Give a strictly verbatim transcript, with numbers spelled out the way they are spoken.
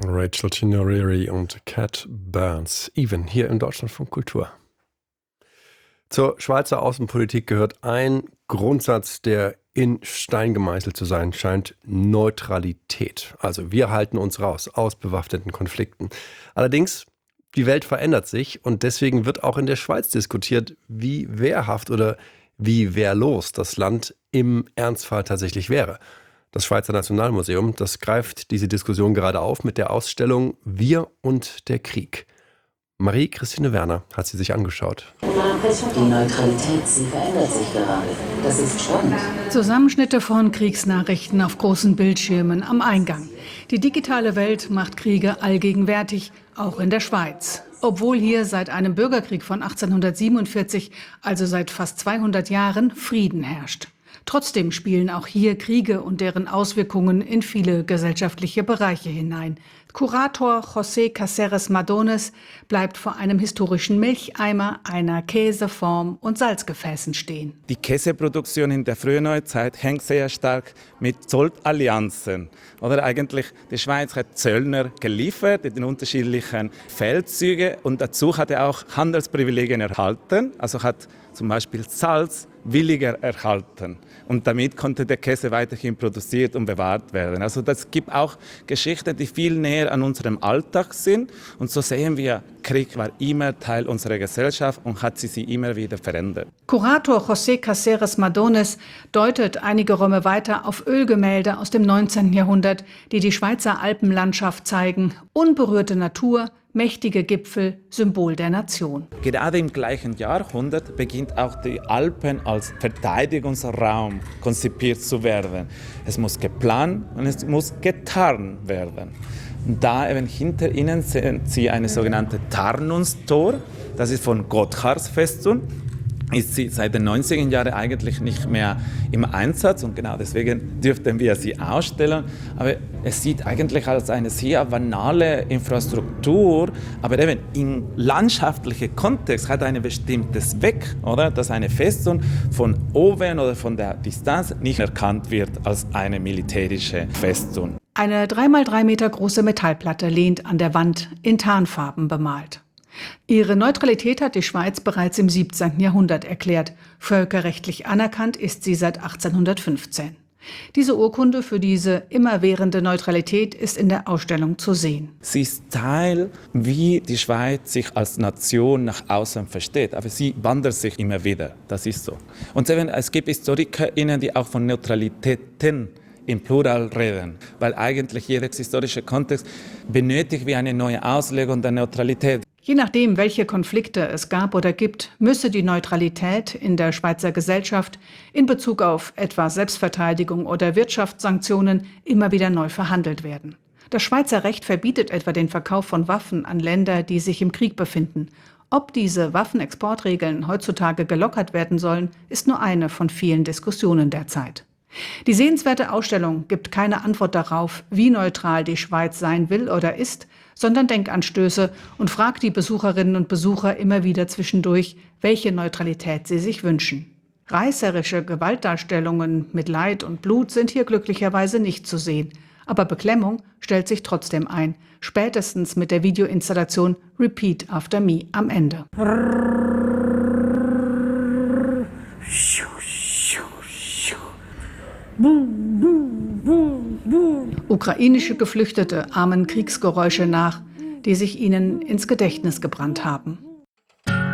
Rachel Chinoriri und Cat Burns. Even hier im Deutschlandfunk Kultur. Zur Schweizer Außenpolitik gehört ein Grundsatz, der in Stein gemeißelt zu sein scheint: Neutralität. Also wir halten uns raus aus bewaffneten Konflikten. Allerdings, die Welt verändert sich und deswegen wird auch in der Schweiz diskutiert, wie wehrhaft oder wie wehrlos das Land im Ernstfall tatsächlich wäre. Das Schweizer Nationalmuseum, das greift diese Diskussion gerade auf mit der Ausstellung Wir und der Krieg. Marie-Christine Werner hat sie sich angeschaut. Die Neutralität, sie verändert sich gerade. Das ist spannend. Zusammenschnitte von Kriegsnachrichten auf großen Bildschirmen am Eingang. Die digitale Welt macht Kriege allgegenwärtig, auch in der Schweiz. Obwohl hier seit einem Bürgerkrieg von achtzehnhundertsiebenundvierzig, also seit fast zweihundert Jahren, Frieden herrscht. Trotzdem spielen auch hier Kriege und deren Auswirkungen in viele gesellschaftliche Bereiche hinein. Kurator José Cáceres Madones bleibt vor einem historischen Milcheimer, einer Käseform und Salzgefäßen stehen. Die Käseproduktion in der frühen Neuzeit hängt sehr stark mit Zollallianzen. Oder eigentlich, die Schweiz hat Zöllner geliefert in den unterschiedlichen Feldzügen und dazu hat er auch Handelsprivilegien erhalten, also hat zum Beispiel Salz williger erhalten. Und damit konnte der Käse weiterhin produziert und bewahrt werden. Also das gibt auch Geschichten, die viel näher an unserem Alltag sind. Und so sehen wir, Krieg war immer Teil unserer Gesellschaft und hat sie, sie immer wieder verändert. Kurator José Cáceres Madones deutet einige Räume weiter auf Ölgemälde aus dem neunzehnten Jahrhundert, die die Schweizer Alpenlandschaft zeigen. Unberührte Natur, mächtige Gipfel, Symbol der Nation. Gerade im gleichen Jahrhundert beginnt auch die Alpen als Verteidigungsraum konzipiert zu werden. Es muss geplant und es muss getarnt werden. Und da eben hinter ihnen sehen Sie eine sogenannte Tarnungstor. Das ist von Gotthardts Festung. Ist sie seit den neunziger Jahren eigentlich nicht mehr im Einsatz und genau deswegen dürften wir sie ausstellen. Aber es sieht eigentlich als eine sehr banale Infrastruktur, aber eben im landschaftlichen Kontext hat einen bestimmten Zweck, oder? Dass eine Festung von oben oder von der Distanz nicht erkannt wird als eine militärische Festung. Eine drei mal drei Meter große Metallplatte lehnt an der Wand, in Tarnfarben bemalt. Ihre Neutralität hat die Schweiz bereits im siebzehnten Jahrhundert erklärt. Völkerrechtlich anerkannt ist sie seit achtzehnhundertfünfzehn. Diese Urkunde für diese immerwährende Neutralität ist in der Ausstellung zu sehen. Sie ist Teil, wie die Schweiz sich als Nation nach außen versteht. Aber sie wandelt sich immer wieder. Das ist so. Und es gibt HistorikerInnen, die auch von Neutralitäten im Plural reden, weil eigentlich jeder historische Kontext benötigt wie eine neue Auslegung der Neutralität. Je nachdem, welche Konflikte es gab oder gibt, müsse die Neutralität in der Schweizer Gesellschaft in Bezug auf etwa Selbstverteidigung oder Wirtschaftssanktionen immer wieder neu verhandelt werden. Das Schweizer Recht verbietet etwa den Verkauf von Waffen an Länder, die sich im Krieg befinden. Ob diese Waffenexportregeln heutzutage gelockert werden sollen, ist nur eine von vielen Diskussionen derzeit. Die sehenswerte Ausstellung gibt keine Antwort darauf, wie neutral die Schweiz sein will oder ist, sondern Denkanstöße und fragt die Besucherinnen und Besucher immer wieder zwischendurch, welche Neutralität sie sich wünschen. Reißerische Gewaltdarstellungen mit Leid und Blut sind hier glücklicherweise nicht zu sehen. Aber Beklemmung stellt sich trotzdem ein, spätestens mit der Videoinstallation Repeat After Me am Ende. Ukrainische Geflüchtete ahmen Kriegsgeräusche nach, die sich ihnen ins Gedächtnis gebrannt haben.